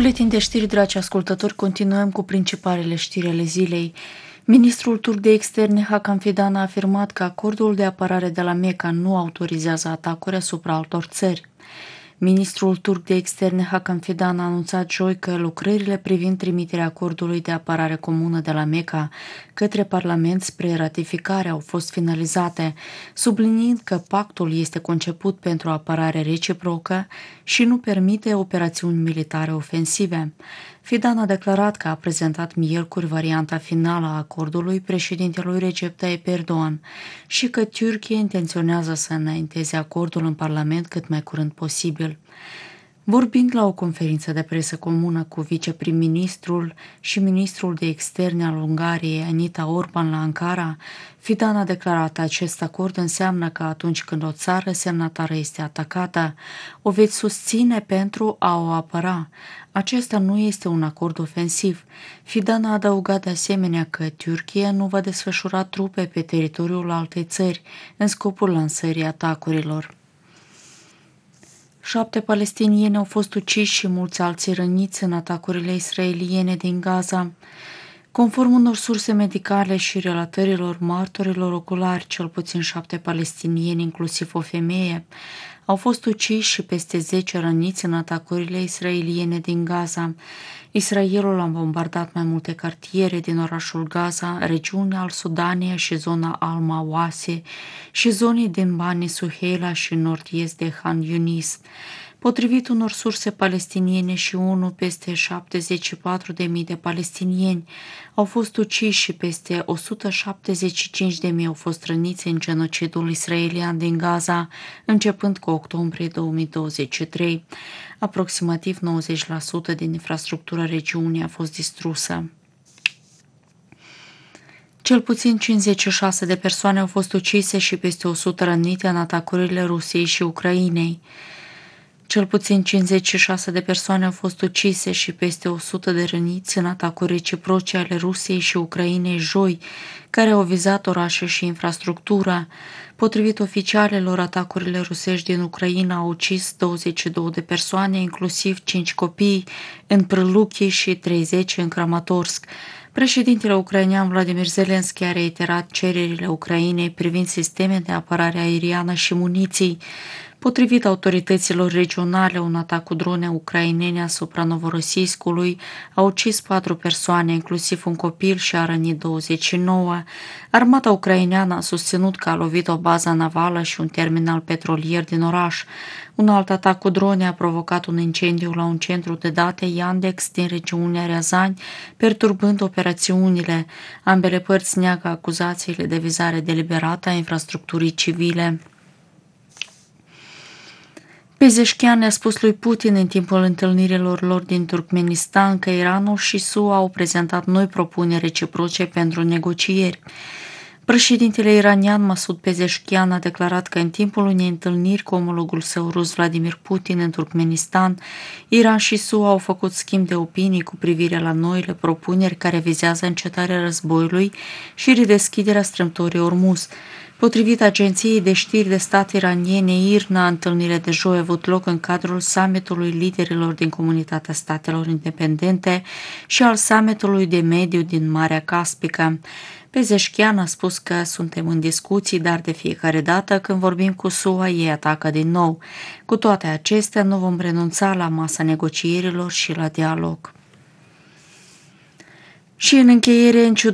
Buletin de știri, dragi ascultători, continuăm cu principalele știri ale zilei. Ministrul turc de externe Hakan Fidan a afirmat că acordul de apărare de la Mecca nu autorizează atacuri asupra altor țări. Ministrul turc de externe Hakan Fidan a anunțat joi că lucrările privind trimiterea acordului de apărare comună de la Mecca către Parlament spre ratificare au fost finalizate, subliniind că pactul este conceput pentru apărare reciprocă și nu permite operațiuni militare ofensive. Fidan a declarat că a prezentat miercuri varianta finală a acordului președintelui Recep Tayyip Erdogan și că Turcia intenționează să înainteze acordul în Parlament cât mai curând posibil. Vorbind la o conferință de presă comună cu viceprim-ministrul și ministrul de externe al Ungariei, Anita Orban, la Ankara, Fidan a declarat că acest acord înseamnă că atunci când o țară semnatară este atacată, o veți susține pentru a o apăra. Acesta nu este un acord ofensiv. Fidan a adăugat de asemenea că Turcia nu va desfășura trupe pe teritoriul altei țări în scopul lansării atacurilor. 7 palestinieni au fost uciși și mulți alții răniți în atacurile israeliene din Gaza. Conform unor surse medicale și relatărilor martorilor oculari, cel puțin 7 palestinieni, inclusiv o femeie, au fost uciși și peste 10 răniți în atacurile israeliene din Gaza. Israelul a bombardat mai multe cartiere din orașul Gaza, regiunea al-Sudania și zona al-Mawasi și zonei din Bani Suheila și nord-est de Han Yunis. Potrivit unor surse palestiniene și peste 74.000 de palestinieni au fost uciși și peste 175.000 au fost răniți în genocidul israelian din Gaza, începând cu octombrie 2023. Aproximativ 90% din infrastructura regiunii a fost distrusă. Cel puțin 56 de persoane au fost ucise și peste 100 rănite în atacurile Rusiei și Ucrainei. Cel puțin 56 de persoane au fost ucise și peste 100 de răniți în atacuri reciproce ale Rusiei și Ucrainei joi, care au vizat orașe și infrastructura. Potrivit oficialelor, atacurile rusești din Ucraina au ucis 22 de persoane, inclusiv 5 copii, în Prăluchi și 30 în Kramatorsk. Președintele ucrainean Vladimir Zelensky a reiterat cererile Ucrainei privind sisteme de apărare aeriană și muniții. Potrivit autorităților regionale, un atac cu drone ucrainene asupra Novorossiyskului a ucis 4 persoane, inclusiv un copil, și a rănit 29. Armata ucraineană a susținut că a lovit o bază navală și un terminal petrolier din oraș. Un alt atac cu drone a provocat un incendiu la un centru de date Yandex din regiunea Riazani, perturbând operațiunile. Ambele părți neagă acuzațiile de vizare deliberată a infrastructurii civile. Pezeshkian le-a spus lui Putin în timpul întâlnirilor lor din Turkmenistan că Iranul și SUA au prezentat noi propuneri reciproce pentru negocieri. Președintele iranian Masoud Pezeshkian a declarat că în timpul unei întâlniri cu omologul său rus Vladimir Putin în Turkmenistan, Iran și SUA au făcut schimb de opinii cu privire la noile propuneri care vizează încetarea războiului și redeschiderea strâmtorii Ormuz. Potrivit agenției de știri de stat iraniene IRNA, întâlnirea de joi a avut loc în cadrul summitului liderilor din Comunitatea Statelor Independente și al summitului de mediu din Marea Caspică. Pezeshkian a spus că suntem în discuții, dar de fiecare dată când vorbim cu SUA, ei atacă din nou. Cu toate acestea, nu vom renunța la masa negocierilor și la dialog. Și în încheiere, în ciuda